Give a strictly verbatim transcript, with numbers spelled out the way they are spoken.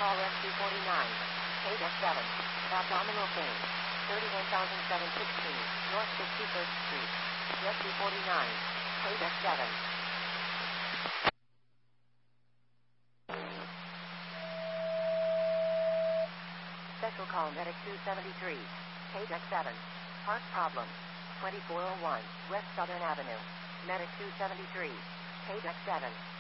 call Rescue forty-nine. Page F seven. Abdominal pain. thirty-one thousand seven hundred sixteen. North sixty-first Street. Rescue forty-nine. Page F seven. Special call Medic two seventy-three. Page F seven. Heart problem. twenty-four oh one. West Southern Avenue. Medic two seventy-three. Page F seven.